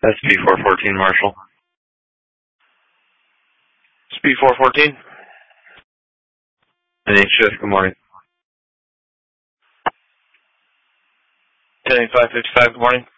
That's B414, Marshall. Speed 414. NHS, good morning. 108555, good morning.